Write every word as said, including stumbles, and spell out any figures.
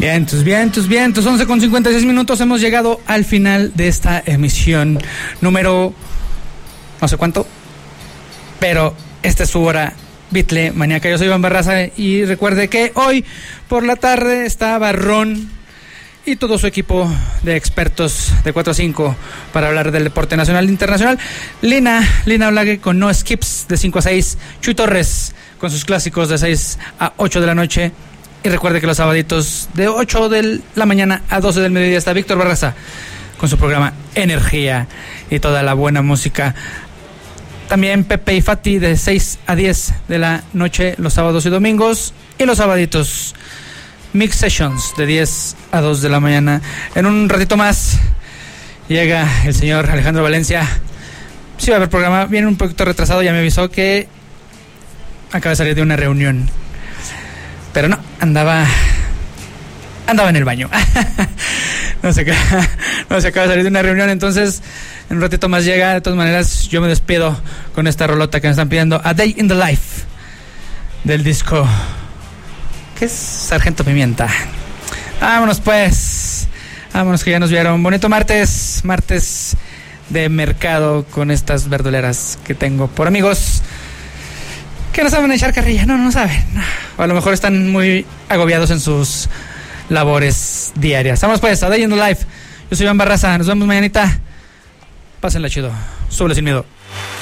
Vientos, vientos, vientos, once con cincuenta y seis minutos, hemos llegado al final de esta emisión número, no sé cuánto, pero esta es su hora Bitle Maníaca. Yo soy Iván Barraza y recuerde que hoy por la tarde está Barrón y todo su equipo de expertos de cuatro a cinco para hablar del deporte nacional e internacional. Lina, Lina Olague con No Skips de cinco a seis, Chuy Torres con sus clásicos de seis a ocho de la noche. Y recuerde que los sabaditos de ocho de la mañana a doce del mediodía está Víctor Barraza con su programa Energía y toda la buena música. También Pepe y Fati de seis a diez de la noche los sábados y domingos. Y los sabaditos Mix Sessions de diez a dos de la mañana. En un ratito más llega el señor Alejandro Valencia. Sí va a haber programa, viene un poquito retrasado, ya me avisó que acaba de salir de una reunión. Pero no, andaba andaba en el baño. no, se, no se acaba de salir de una reunión, entonces en un ratito más llega. De todas maneras, yo me despido con esta rolota que me están pidiendo, A Day in the Life, del disco, ¿qué es? Sargento Pimienta. Vámonos pues, vámonos que ya nos vieron. Bonito martes, martes de mercado con estas verduleras que tengo por amigos que no saben echar carrilla, no, no saben. O a lo mejor están muy agobiados en sus labores diarias. Vamos pues, A Day in the Life. Yo soy Iván Barraza, nos vemos mañanita. Pásenla chido, súbele sin miedo.